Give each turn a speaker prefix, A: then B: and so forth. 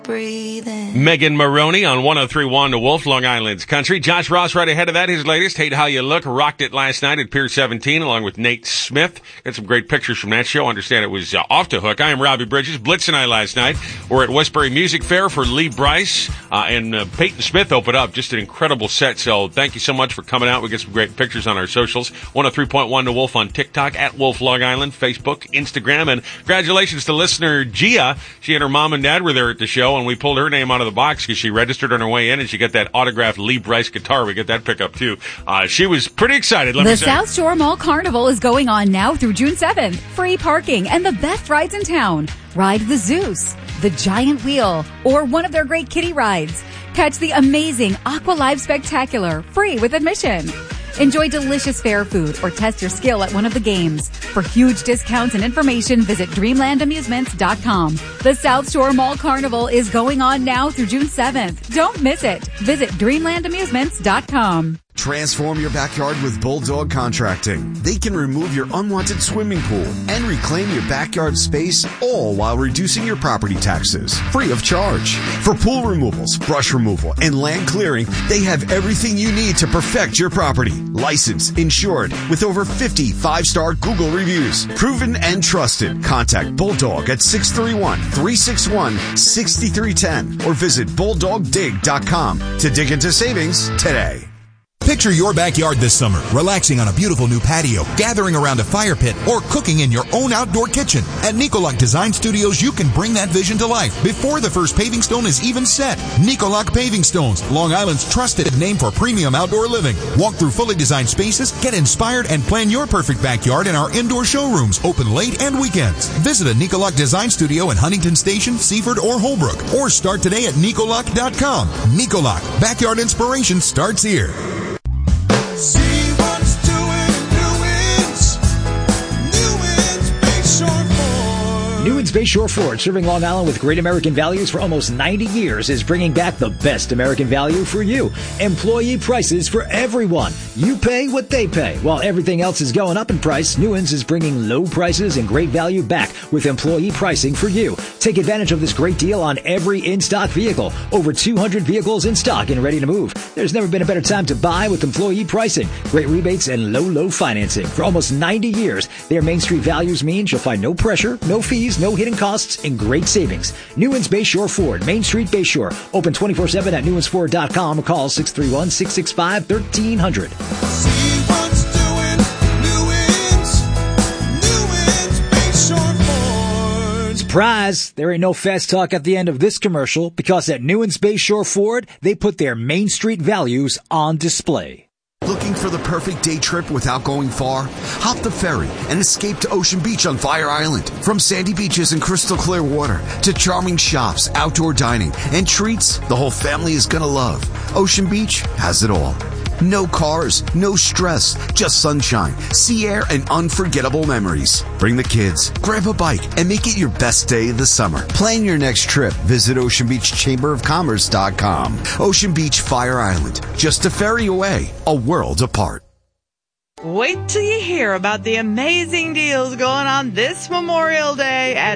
A: Breathing.
B: Megan Maroney on 103.1 The Wolf, Long Island's Country. Josh Ross right ahead of that. His latest, Hate How You Look, rocked it last night at Pier 17 along with Nate Smith. Got some great pictures from that show. Understand it was off the hook. I am Robbie Bridges. Blitz and I last night were at Westbury Music Fair for Lee Brice and Peyton Smith opened up. Just an incredible set. So thank you so much for coming out. We get some great pictures on our socials. 103.1 The Wolf on TikTok, at Wolf Long Island, Facebook, Instagram. And congratulations to listener Gia. She and her mom and dad were there at the show, and we pulled her name out of the box because she registered on her way in, and she got that autographed Lee Brice guitar. We get that pickup too. She was pretty excited.
C: The South Shore Mall Carnival is going on now through June 7th. Free parking and the best rides in town. Ride the Zeus, the Giant Wheel, or one of their great kiddie rides. Catch the amazing Aqua Live Spectacular, free with admission. Enjoy delicious fair food or test your skill at one of the games. For huge discounts and information, visit DreamlandAmusements.com. The South Shore Mall Carnival is going on now through June 7th. Don't miss it. Visit DreamlandAmusements.com.
D: Transform your backyard with Bulldog Contracting. They can remove your unwanted swimming pool and reclaim your backyard space, all while reducing your property taxes, free of charge. For pool removals, brush removal, and land clearing, they have everything you need to perfect your property. Licensed, insured, with over 50 5-star Google reviews. Proven and trusted. Contact Bulldog at 631-361-6310 or visit BulldogDig.com to dig into savings today.
E: Picture your backyard this summer, relaxing on a beautiful new patio, gathering around a fire pit, or cooking in your own outdoor kitchen. At Nicolac Design Studios, you can bring that vision to life before the first paving stone is even set. Nicolac Paving Stones, Long Island's trusted name for premium outdoor living. Walk through fully designed spaces, get inspired, and plan your perfect backyard in our indoor showrooms, open late and weekends. Visit a Nicolac Design Studio in Huntington Station, Seaford, or Holbrook, or start today at Nicolac.com. Nicolac, backyard inspiration starts here.
F: See what's doing Newens. Newens Bayshore Ford.
G: Newens Bayshore Ford, serving Long Island with great American values for almost 90 years, is bringing back the best American value for you. Employee prices for everyone. You pay what they pay. While everything else is going up in price, Newens is bringing low prices and great value back with employee pricing for you. Take advantage of this great deal on every in-stock vehicle. Over 200 vehicles in stock and ready to move. There's never been a better time to buy with employee pricing. Great rebates and low financing. For almost 90 years, their Main Street values means you'll find no pressure, no fees, no hidden costs, and great savings. Newens Bayshore Ford, Main Street Bayshore. Open 24/7 at newensford.com or call 631-665-1300.
F: See what's doing Newens. Newens Bayshore Ford.
G: Surprise! There ain't no fast talk at the end of this commercial because at Newens Bayshore Ford, they put their Main Street values on display.
D: Looking for the perfect day trip without going far? Hop the ferry and escape to Ocean Beach on Fire Island. From sandy beaches and crystal clear water to charming shops, outdoor dining, and treats the whole family is gonna love. Ocean Beach has it all. No cars, no stress, just sunshine, sea air, and unforgettable memories. Bring the kids, grab a bike, and make it your best day of the summer. Plan your next trip. Visit OceanBeachChamberOfCommerce.com. Ocean Beach, Fire Island, just a ferry away, a world apart.
H: Wait till you hear about the amazing deals going on this Memorial Day at